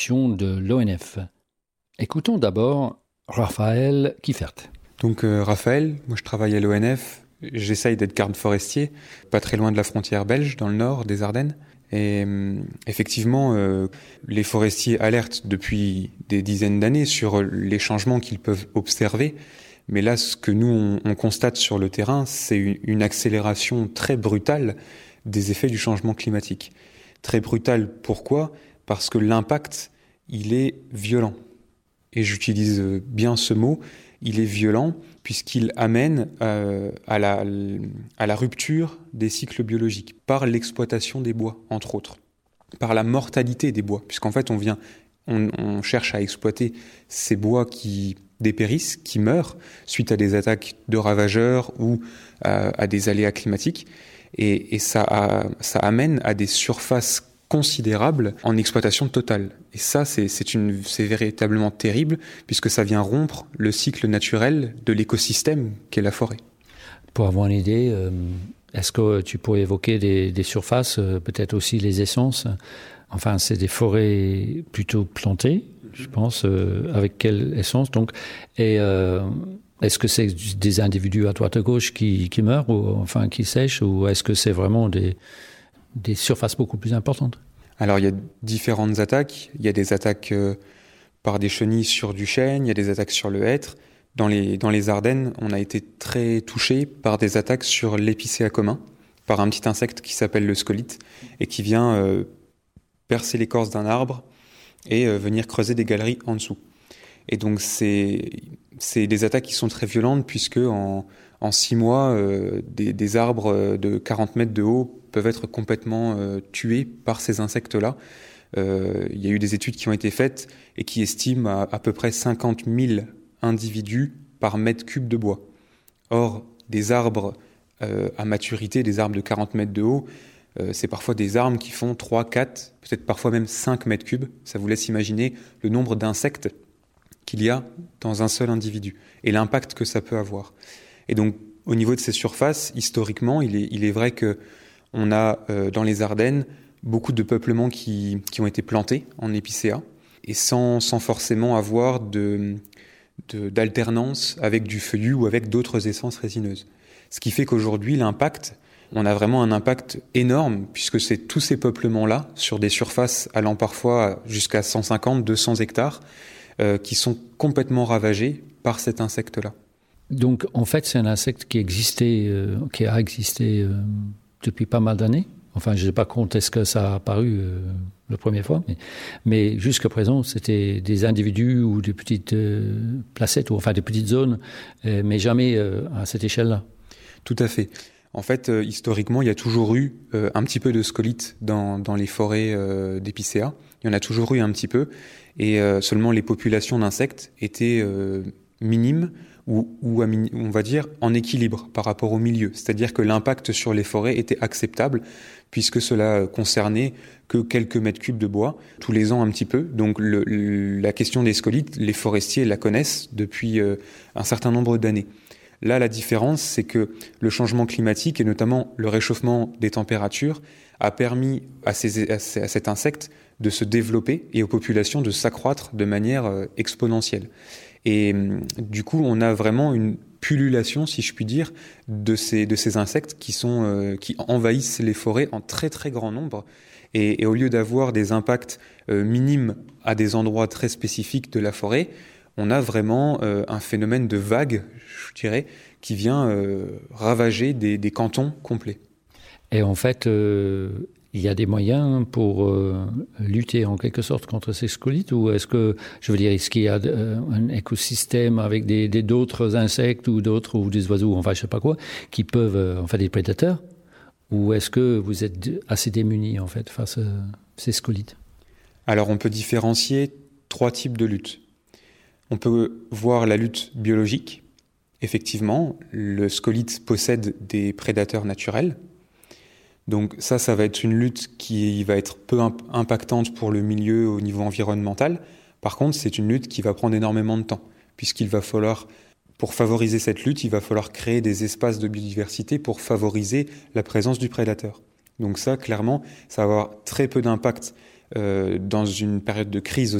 de l'ONF. Écoutons d'abord Raphaël Kiefert. Donc Raphaël, moi je travaille à l'ONF, j'essaye d'être garde forestier, pas très loin de la frontière belge, dans le nord des Ardennes. Et effectivement, les forestiers alertent depuis des dizaines d'années sur les changements qu'ils peuvent observer. Mais là, ce que nous, on constate sur le terrain, c'est une accélération très brutale des effets du changement climatique. Très brutale, pourquoi ? Parce que l'impact, il est violent. Et j'utilise bien ce mot, il est violent puisqu'il amène à la rupture des cycles biologiques par l'exploitation des bois, entre autres, par la mortalité des bois, puisqu'en fait on cherche à exploiter ces bois qui dépérissent, qui meurent suite à des attaques de ravageurs ou à des aléas climatiques, et ça amène à des surfaces considérable en exploitation totale. Et ça, c'est véritablement terrible puisque ça vient rompre le cycle naturel de l'écosystème qu'est la forêt. Pour avoir une idée, est-ce que tu pourrais évoquer des surfaces, peut-être aussi les essences ? Enfin, c'est des forêts plutôt plantées, je pense, avec quelle essence donc, et est-ce que c'est des individus à droite à gauche qui meurent, ou enfin qui sèchent, ou est-ce que c'est vraiment des surfaces beaucoup plus importantes? Alors, il y a différentes attaques. Il y a des attaques par des chenilles sur du chêne, il y a des attaques sur le hêtre. Dans les Ardennes, on a été très touché par des attaques sur l'épicéa commun, par un petit insecte qui s'appelle le scolite, et qui vient percer l'écorce d'un arbre et venir creuser des galeries en dessous. Et donc, c'est des attaques qui sont très violentes, puisque en 6 mois, des arbres de 40 mètres de haut peuvent être complètement tués par ces insectes-là. Il y a eu des études qui ont été faites et qui estiment à peu près 50 000 individus par mètre cube de bois. Or, des arbres à maturité, des arbres de 40 mètres de haut, c'est parfois des arbres qui font 3, 4, peut-être parfois même 5 mètres cubes. Ça vous laisse imaginer le nombre d'insectes qu'il y a dans un seul individu et l'impact que ça peut avoir. Et donc, au niveau de ces surfaces, historiquement, il est vrai que on a dans les Ardennes beaucoup de peuplements qui ont été plantés en épicéa et sans forcément avoir d'alternance avec du feuillu ou avec d'autres essences résineuses. Ce qui fait qu'aujourd'hui, on a vraiment un impact énorme puisque c'est tous ces peuplements-là sur des surfaces allant parfois jusqu'à 150, 200 hectares qui sont complètement ravagés par cet insecte-là. Donc, en fait, c'est un insecte qui a existé depuis pas mal d'années. Enfin, je ne sais pas quand est-ce que ça a apparu la première fois, mais jusqu'à présent, c'était des individus ou des petites placettes, ou enfin des petites zones, mais jamais à cette échelle-là. Tout à fait. En fait, historiquement, il y a toujours eu un petit peu de scolite dans les forêts d'épicéa. Il y en a toujours eu un petit peu, et seulement les populations d'insectes étaient minimes, ou on va dire en équilibre par rapport au milieu. C'est-à-dire que l'impact sur les forêts était acceptable puisque cela concernait que quelques mètres cubes de bois, tous les ans un petit peu. Donc la question des scolites, les forestiers la connaissent depuis un certain nombre d'années. Là, la différence, c'est que le changement climatique et notamment le réchauffement des températures a permis à cet insecte de se développer et aux populations de s'accroître de manière exponentielle. Et du coup, on a vraiment une pullulation, si je puis dire, de ces insectes qui envahissent les forêts en très très grand nombre. Et au lieu d'avoir des impacts minimes à des endroits très spécifiques de la forêt, on a vraiment un phénomène de vague, je dirais, qui vient ravager des cantons complets. Et en fait, il y a des moyens pour lutter en quelque sorte contre ces scolites, ou est-ce qu'il y a un écosystème avec d'autres insectes ou des oiseaux, enfin je sais pas quoi, qui peuvent, des prédateurs, ou est-ce que vous êtes assez démunis en fait face à ces scolites? Alors on peut différencier 3 types de luttes. On peut voir la lutte biologique. Effectivement, le scolite possède des prédateurs naturels. Donc ça va être une lutte qui va être peu impactante pour le milieu au niveau environnemental. Par contre, c'est une lutte qui va prendre énormément de temps, puisqu'il va falloir, pour favoriser cette lutte, il va falloir créer des espaces de biodiversité pour favoriser la présence du prédateur. Donc ça, clairement, ça va avoir très peu d'impact dans une période de crise